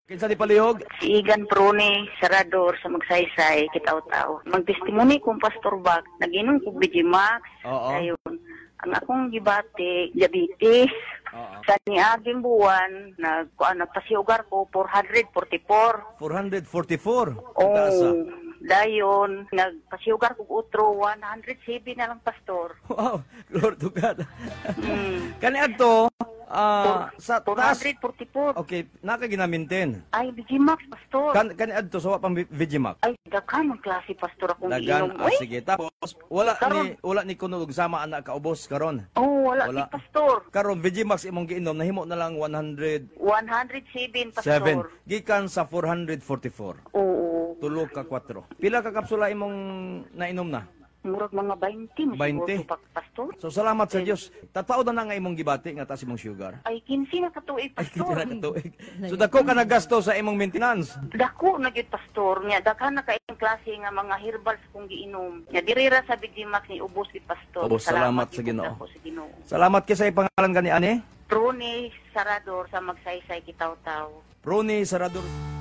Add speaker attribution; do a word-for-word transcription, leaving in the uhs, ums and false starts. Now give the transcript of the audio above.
Speaker 1: Kinsa di palihog?
Speaker 2: Si Igan Prone, Sarador sa Magsaysay, Kitaw-Taw. Magtestimony kong Pastor Bak, naginom ko Vigimax.
Speaker 1: Oo.
Speaker 2: Ayun. Ang akong gibati, diabetes.
Speaker 1: Oo.
Speaker 2: Sa niaging buwan, nag, kuan, nagpasiugar ko four forty-four.
Speaker 1: four forty-four.
Speaker 2: Oh,
Speaker 1: Taasa.
Speaker 2: dayon, nagpasiugar ko utro, one hundred seven na lang, Pastor.
Speaker 1: Wow, Lord to God.
Speaker 2: Hmm.
Speaker 1: Kani adto ah sa taas.
Speaker 2: four forty-four.
Speaker 1: Okay, naka ginaminten.
Speaker 2: Ay, Vigimax, Pastor.
Speaker 1: Kan kani adto sa wa pang Vigimax.
Speaker 2: Ay, daghan ng klase, Pastor, akong
Speaker 1: Dagan,
Speaker 2: giinom.
Speaker 1: ah,
Speaker 2: Uy,
Speaker 1: sige. Tapos wala
Speaker 2: Karon.
Speaker 1: ni wala ni kuno og sama anak kaubos karon.
Speaker 2: oh, wala,
Speaker 1: Wala.
Speaker 2: si Pastor.
Speaker 1: Karon Vigimax imong giinom nahimo na lang one hundred
Speaker 2: one hundred seven,
Speaker 1: seven
Speaker 2: Pastor.
Speaker 1: gikan sa four forty-four.
Speaker 2: Oo.
Speaker 1: Tulo ka kwatro. Pila ka kapsula imong nainom na?
Speaker 2: Murag mga twenty, mo
Speaker 1: twenty?
Speaker 2: siguro, pa- Pastor.
Speaker 1: So salamat sa Dios. Tatao na na nga imong gibati nga taas imong sugar.
Speaker 2: Ay, kinsi na katuig,
Speaker 1: Ay, kita
Speaker 2: Pastor.
Speaker 1: na katuig. So dako ka nagasto sa imong maintenance.
Speaker 2: Dako na gyud, Pastor. Nya daghan na kay klase nga mga herbals kung giinom. Nya dirira sa Vigimax ni ubos gid, Pastor.
Speaker 1: Ubos, salamat sa
Speaker 2: gyud
Speaker 1: Ginoo.
Speaker 2: ako sa Ginoo.
Speaker 1: Salamat kay sa pangalan gani ani.
Speaker 2: Prone Sarador sa Magsaysay, Kitaw-Taw.
Speaker 1: Roni Sarador.